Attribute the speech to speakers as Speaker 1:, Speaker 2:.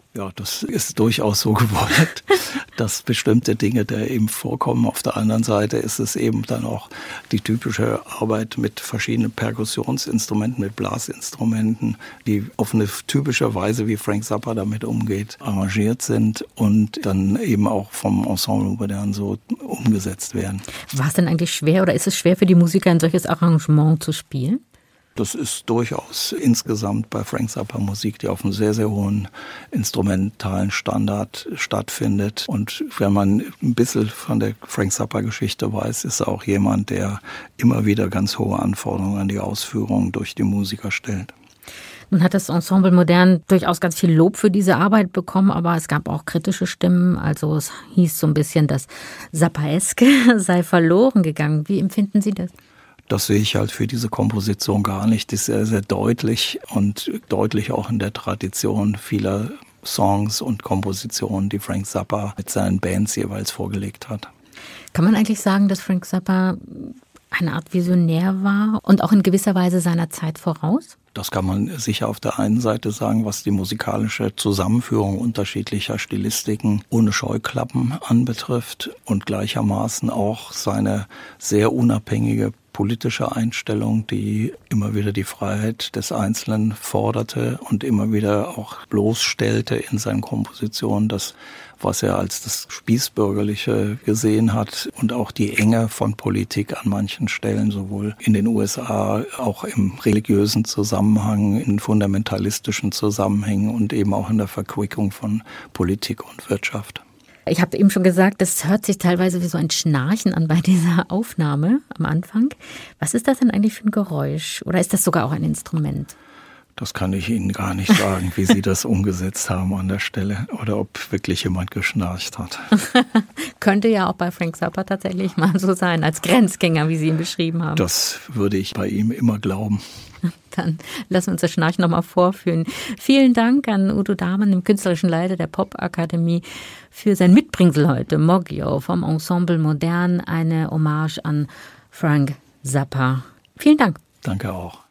Speaker 1: Ja, das ist durchaus so gewollt, dass bestimmte Dinge da eben vorkommen. Auf der anderen Seite ist es eben dann auch die typische Arbeit mit verschiedenen Perkussionsinstrumenten, mit Blasinstrumenten, die auf eine typische Weise, wie Frank Zappa damit umgeht, arrangiert sind und dann eben auch vom Ensemble Modern so umgesetzt werden.
Speaker 2: War es denn eigentlich schwer oder ist es schwer für die Musiker, ein solches Arrangement zu spielen?
Speaker 1: Das ist durchaus insgesamt bei Frank Zappa Musik, die auf einem sehr, sehr hohen instrumentalen Standard stattfindet. Und wenn man ein bisschen von der Frank Zappa Geschichte weiß, ist er auch jemand, der immer wieder ganz hohe Anforderungen an die Ausführung durch die Musiker stellt.
Speaker 2: Nun hat das Ensemble Modern durchaus ganz viel Lob für diese Arbeit bekommen, aber es gab auch kritische Stimmen. Also es hieß so ein bisschen, das Zappaeske sei verloren gegangen. Wie empfinden Sie das?
Speaker 1: Das sehe ich halt für diese Komposition gar nicht. Das ist sehr, sehr deutlich und deutlich auch in der Tradition vieler Songs und Kompositionen, die Frank Zappa mit seinen Bands jeweils vorgelegt hat.
Speaker 2: Kann man eigentlich sagen, dass Frank Zappa eine Art Visionär war und auch in gewisser Weise seiner Zeit voraus?
Speaker 1: Das kann man sicher auf der einen Seite sagen, was die musikalische Zusammenführung unterschiedlicher Stilistiken ohne Scheuklappen anbetrifft und gleichermaßen auch seine sehr unabhängige politische Einstellung, die immer wieder die Freiheit des Einzelnen forderte und immer wieder auch bloßstellte in seinen Kompositionen, das, was er als das Spießbürgerliche gesehen hat und auch die Enge von Politik an manchen Stellen, sowohl in den USA, auch im religiösen Zusammenhang, in fundamentalistischen Zusammenhängen und eben auch in der Verquickung von Politik und Wirtschaft.
Speaker 2: Ich habe eben schon gesagt, das hört sich teilweise wie so ein Schnarchen an bei dieser Aufnahme am Anfang. Was ist das denn eigentlich für ein Geräusch? Oder ist das sogar auch ein Instrument?
Speaker 1: Das kann ich Ihnen gar nicht sagen, wie Sie das umgesetzt haben an der Stelle oder ob wirklich jemand geschnarcht hat.
Speaker 2: Könnte ja auch bei Frank Zappa tatsächlich mal so sein, als Grenzgänger, wie Sie ihn beschrieben haben.
Speaker 1: Das würde ich bei ihm immer glauben.
Speaker 2: Dann lassen wir uns das Schnarchen nochmal vorführen. Vielen Dank an Udo Dahmen, dem künstlerischen Leiter der Popakademie, für sein Mitbringsel heute. Moggio vom Ensemble Modern, eine Hommage an Frank Zappa. Vielen Dank.
Speaker 1: Danke auch.